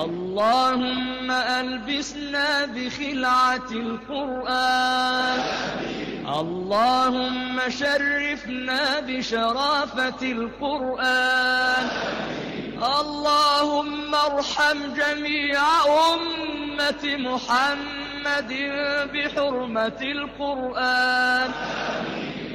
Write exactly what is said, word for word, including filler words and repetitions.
اللهم ألبسنا بخلعة القرآن. اللهم شرفنا بشرافة القرآن. اللهم ارحم جميع أمة محمد بحرمة القرآن.